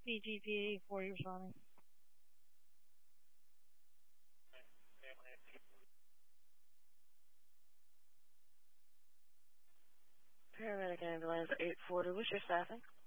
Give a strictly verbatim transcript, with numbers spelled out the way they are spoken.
P G P A forty responding. Paramedic ambulance eight forty. What's your staffing?